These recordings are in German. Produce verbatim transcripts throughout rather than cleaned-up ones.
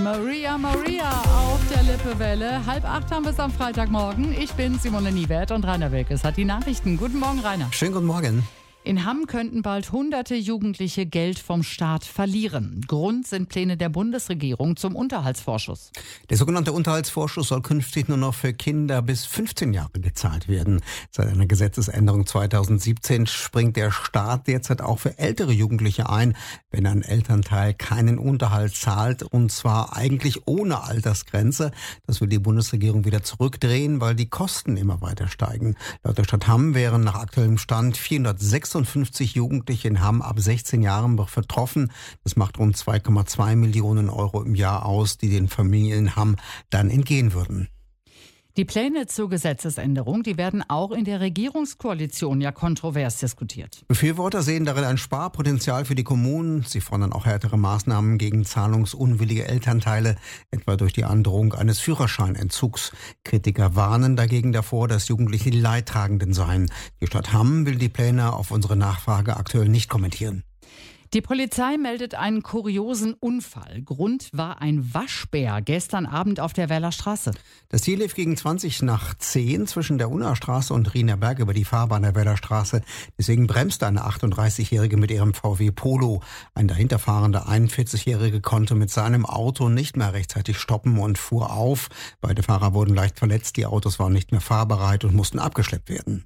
Maria, Maria auf der Lippewelle. Halb acht haben wir es am Freitagmorgen. Ich bin Simone Niewert und Rainer Wilkes hat die Nachrichten. Guten Morgen, Rainer. Schönen guten Morgen. In Hamm könnten bald hunderte Jugendliche Geld vom Staat verlieren. Grund sind Pläne der Bundesregierung zum Unterhaltsvorschuss. Der sogenannte Unterhaltsvorschuss soll künftig nur noch für Kinder bis fünfzehn Jahre gezahlt werden. Seit einer Gesetzesänderung zweitausendsiebzehn springt der Staat derzeit auch für ältere Jugendliche ein, wenn ein Elternteil keinen Unterhalt zahlt, und zwar eigentlich ohne Altersgrenze. Das will die Bundesregierung wieder zurückdrehen, weil die Kosten immer weiter steigen. Laut der Stadt Hamm wären nach aktuellem Stand vierhundertsechsundfünfzig Jugendliche in Hamm ab sechzehn Jahren betroffen. Das macht rund zwei Komma zwei Millionen Euro im Jahr aus, die den Familien in Hamm dann entgehen würden. Die Pläne zur Gesetzesänderung, die werden auch in der Regierungskoalition ja kontrovers diskutiert. Befürworter sehen darin ein Sparpotenzial für die Kommunen. Sie fordern auch härtere Maßnahmen gegen zahlungsunwillige Elternteile, etwa durch die Androhung eines Führerscheinentzugs. Kritiker warnen dagegen davor, dass Jugendliche die Leidtragenden seien. Die Stadt Hamm will die Pläne auf unsere Nachfrage aktuell nicht kommentieren. Die Polizei meldet einen kuriosen Unfall. Grund war ein Waschbär gestern Abend auf der Werler Straße. Das Tier lief gegen zwanzig nach zehn zwischen der Unna-Straße und Riener Berg über die Fahrbahn der Werler Straße. Deswegen bremste eine achtunddreißigjährige mit ihrem V W Polo. Ein dahinterfahrender einundvierzigjährige konnte mit seinem Auto nicht mehr rechtzeitig stoppen und fuhr auf. Beide Fahrer wurden leicht verletzt. Die Autos waren nicht mehr fahrbereit und mussten abgeschleppt werden.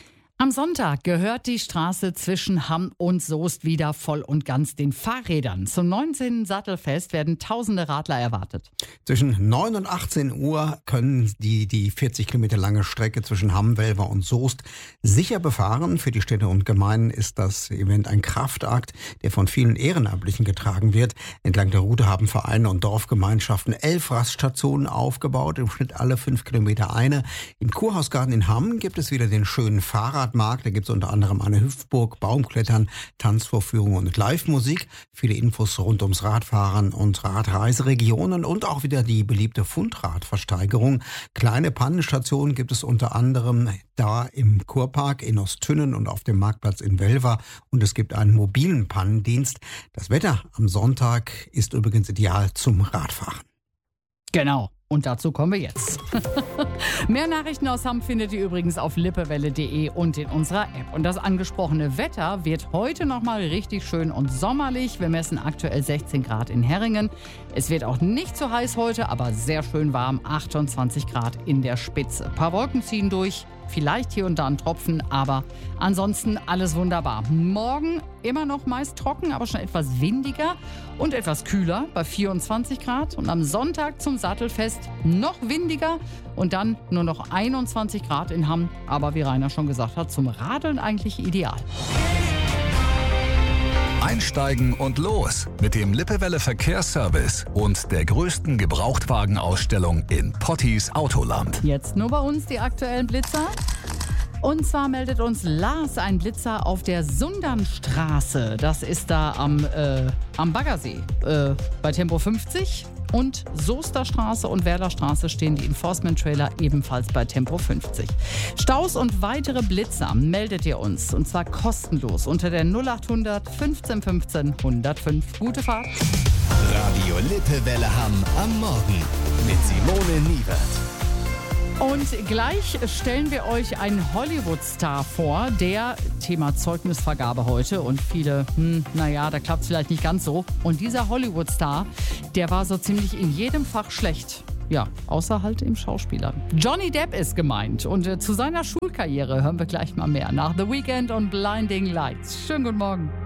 Am Sonntag gehört die Straße zwischen Hamm und Soest wieder voll und ganz den Fahrrädern. Zum neunzehnten Sattelfest werden tausende Radler erwartet. Zwischen neun und achtzehn Uhr können die die vierzig Kilometer lange Strecke zwischen Hamm, Welver und Soest sicher befahren. Für die Städte und Gemeinden ist das Event ein Kraftakt, der von vielen Ehrenamtlichen getragen wird. Entlang der Route haben Vereine und Dorfgemeinschaften elf Raststationen aufgebaut, im Schnitt alle fünf Kilometer eine. Im Kurhausgarten in Hamm gibt es wieder den schönen Fahrrad. Markt. Da gibt es unter anderem eine Hüpfburg, Baumklettern, Tanzvorführungen und Live-Musik. Viele Infos rund ums Radfahren und Radreiseregionen und auch wieder die beliebte Fundradversteigerung. Kleine Pannenstationen gibt es unter anderem da im Kurpark in Ostünnen und auf dem Marktplatz in Welver. Und es gibt einen mobilen Pannendienst. Das Wetter am Sonntag ist übrigens ideal zum Radfahren. Genau. Und dazu kommen wir jetzt. Mehr Nachrichten aus Hamm findet ihr übrigens auf lippewelle punkt de und in unserer App. Und das angesprochene Wetter wird heute nochmal richtig schön und sommerlich. Wir messen aktuell sechzehn Grad in Herringen. Es wird auch nicht so heiß heute, aber sehr schön warm. achtundzwanzig Grad in der Spitze. Ein paar Wolken ziehen durch. Vielleicht hier und da ein Tropfen, aber ansonsten alles wunderbar. Morgen immer noch meist trocken, aber schon etwas windiger und etwas kühler bei vierundzwanzig Grad. Und am Sonntag zum Sattelfest noch windiger und dann nur noch einundzwanzig Grad in Hamm. Aber wie Rainer schon gesagt hat, zum Radeln eigentlich ideal. Einsteigen und los mit dem Lippewelle Verkehrsservice und der größten Gebrauchtwagenausstellung in Pottis Autoland. Jetzt nur bei uns die aktuellen Blitzer. Und zwar meldet uns Lars ein Blitzer auf der Sundernstraße. Das ist da am, äh, am Baggersee äh, bei Tempo fünfzig. Und Soester Straße und Werler Straße stehen die Enforcement-Trailer ebenfalls bei Tempo fünfzig. Staus und weitere Blitzer meldet ihr uns. Und zwar kostenlos unter der null achthundert fünfzehn fünfzehn hundertfünf. Gute Fahrt. Radio Lippewelle Hamm am Morgen mit Simone Niewert. Und gleich stellen wir euch einen Hollywood-Star vor, der Thema Zeugnisvergabe heute und viele, hm, naja, da klappt es vielleicht nicht ganz so. Und dieser Hollywood-Star, der war so ziemlich in jedem Fach schlecht. Ja, außer halt im Schauspieler. Johnny Depp ist gemeint und äh, zu seiner Schulkarriere hören wir gleich mal mehr nach The Weeknd und Blinding Lights. Schönen guten Morgen.